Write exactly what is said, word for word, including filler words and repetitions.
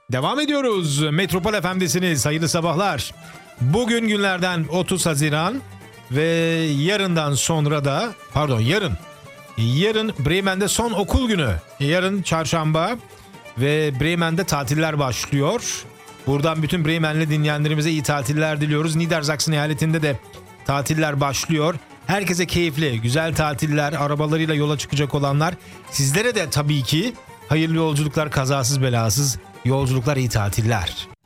Devam ediyoruz. Metropol F M'desiniz. Hayırlı sabahlar. Bugün günlerden otuz Haziran ve yarından sonra da pardon yarın yarın Bremen'de son okul günü. Yarın çarşamba ve Bremen'de tatiller başlıyor. Buradan bütün Bremen'li dinleyenlerimize iyi tatiller diliyoruz. Niedersachsen eyaletinde de tatiller başlıyor. Herkese keyifli, güzel tatiller, arabalarıyla yola çıkacak olanlar. Sizlere de tabii ki hayırlı yolculuklar, kazasız belasız yolculuklar, iyi tatiller.